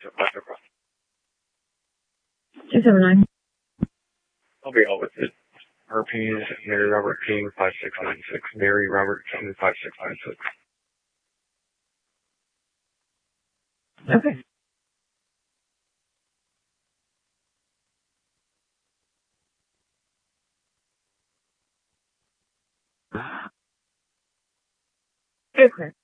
Yep, that's no problem. 279. I'll be all with it. Herpes, Mary Robert King, 5696. Mary Robert King, 5696. Okay. Okay.